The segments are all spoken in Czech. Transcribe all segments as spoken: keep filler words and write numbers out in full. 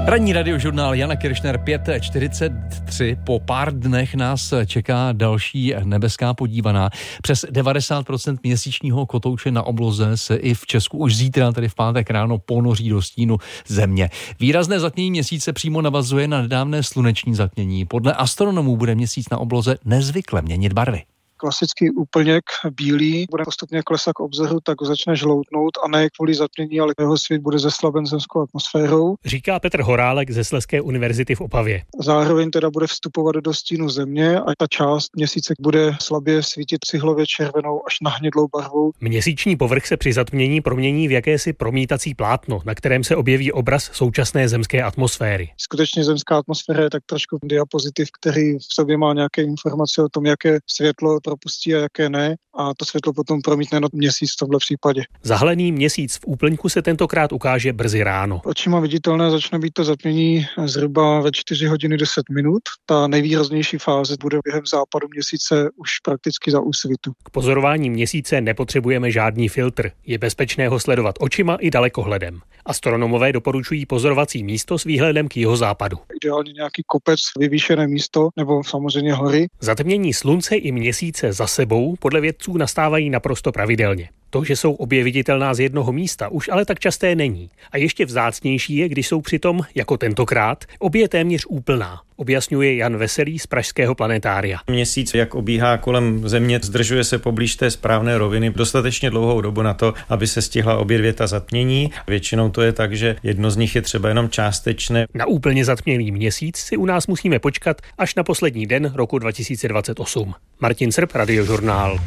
Ranní radiožurnál Jana Kiršner pět čtyřicet tři. Po pár dnech nás čeká další nebeská podívaná. Přes devadesát procent měsíčního kotouče na obloze se i v Česku už zítra, tedy v pátek ráno, ponoří do stínu země. Výrazné zatmění měsíce přímo navazuje na nedávné sluneční zatmění. Podle astronomů bude měsíc na obloze nezvykle měnit barvy. Klasický úplněk bílý bude postupně klesat k obzoru, tak začne žloutnout a ne kvůli zatmění, ale jeho svět bude zeslaben zemskou atmosférou. Říká Petr Horálek ze Slezské univerzity v Opavě. Zároveň teda bude vstupovat do stínu země a ta část měsíce bude slabě svítit cihlově červenou až na hnědlou barvou. Měsíční povrch se při zatmění promění v jakési promítací plátno, na kterém se objeví obraz současné zemské atmosféry. Skutečně zemská atmosféra je tak trošku diapozitiv, který v sobě má nějaké informace o tom, jaké světlo propustí a jaké ne, a to světlo potom promítne na měsíc v tomhle případě. Zahalený měsíc v úplňku se tentokrát ukáže brzy ráno. Očima viditelné začne být to zatmění zhruba ve čtyři hodiny deset minut. Ta nejvýraznější fáze bude během západu měsíce už prakticky za úsvitu. K pozorování měsíce nepotřebujeme žádný filtr. Je bezpečné ho sledovat očima i dalekohledem. Astronomové doporučují pozorovací místo s výhledem k jihozápadu. Ideálně nějaký kopec, vyvýšené místo nebo samozřejmě hory. Zatmění slunce i měsíce za sebou podle vědců nastávají naprosto pravidelně. To, že jsou obě viditelná z jednoho místa, už ale tak časté není. A ještě vzácnější je, když jsou přitom, jako tentokrát, obě téměř úplná. Objasňuje Jan Veselý z pražského planetária. Měsíc, jak obíhá kolem země, zdržuje se poblíž té správné roviny dostatečně dlouhou dobu na to, aby se stihla obě dvě ta zatmění. Většinou to je tak, že jedno z nich je třeba jenom částečné. Na úplně zatmělý měsíc si u nás musíme počkat až na poslední den roku dva tisíce dvacet osm. Martin Srb, Radiožurnál.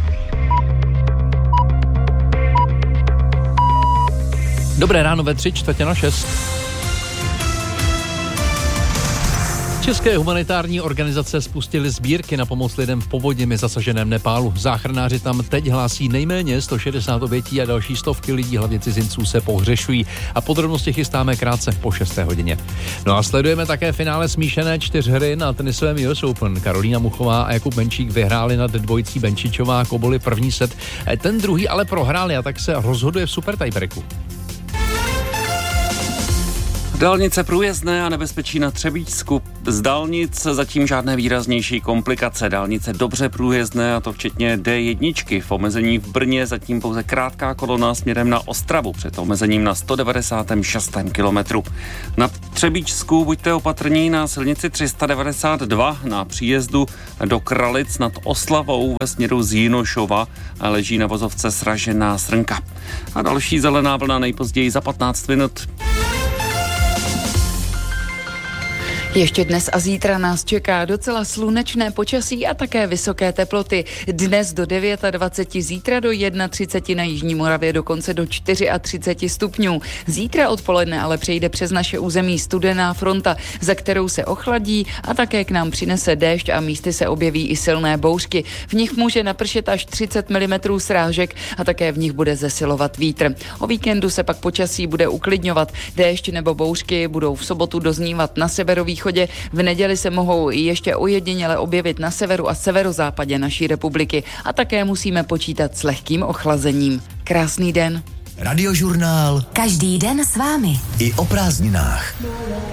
Dobré ráno ve tři čtvrtě na šest. České humanitární organizace spustily sbírky na pomoc lidem v povodněmi zasaženém Nepálu. Záchranáři tam teď hlásí nejméně sto šedesát obětí a další stovky lidí, hlavně cizinců, se pohřešují. A podrobnosti chystáme krátce po šesté hodině. No a sledujeme také finále smíšené čtyřhry na tenisovém U S Open. Karolína Muchová a Jakub Benčík vyhráli nad dvojicí Benčičová Koboli první set. Ten druhý ale prohráli a tak se rozhoduje v super tiebreaku. Dálnice průjezdné a nebezpečí na Třebíčsku. Z dálnic zatím žádné výraznější komplikace. Dálnice dobře průjezdné, a to včetně D jedna. V omezení v Brně zatím pouze krátká kolona směrem na Ostravu před omezením na sto devadesát šest kilometrů. Na Třebíčsku buďte opatrní na silnici tři sta devadesát dva na příjezdu do Kralic nad Oslavou ve směru z Jinošova leží na vozovce sražená srnka. A další zelená vlna nejpozději za patnáct minut. Ještě dnes a zítra nás čeká docela slunečné počasí a také vysoké teploty. Dnes do dvacet devět, zítra do třicet jedna, na jižní Moravě dokonce do třicet čtyři stupňů. Zítra odpoledne ale přejde přes naše území studená fronta, za kterou se ochladí a také k nám přinese déšť a místy se objeví i silné bouřky. V nich může napršet až třicet milimetrů srážek a také v nich bude zesilovat vítr. O víkendu se pak počasí bude uklidňovat. Déšť nebo bouřky budou v sobotu doznívat na severovýchodě. V neděli se mohou ještě ojediněle objevit na severu a severozápadě naší republiky a také musíme počítat s lehkým ochlazením. Krásný den. Radiožurnál. Každý den s vámi. I o prázdninách.